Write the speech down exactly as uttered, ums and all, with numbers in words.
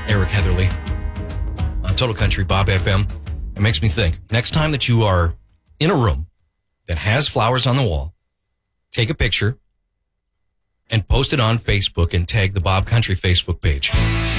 Eric Heatherly on Total Country Bob F M. It makes me think, next time that you are in a room that has flowers on the wall, take a picture and post it on Facebook and tag the Bob Country Facebook page.